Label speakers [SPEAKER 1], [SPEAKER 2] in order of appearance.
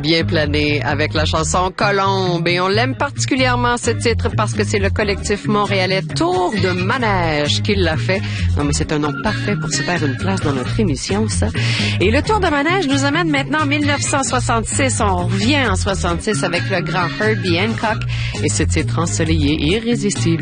[SPEAKER 1] bien plané avec la chanson Colombe. Et on l'aime particulièrement, ce titre, parce que c'est le collectif montréalais Tour de Manège qui l'a fait. Non, mais c'est un nom parfait pour se faire une place dans notre émission, ça. Et le Tour de Manège nous amène maintenant en 1966. On revient en 66 avec le grand Herbie Hancock et ce titre ensoleillé et irrésistible.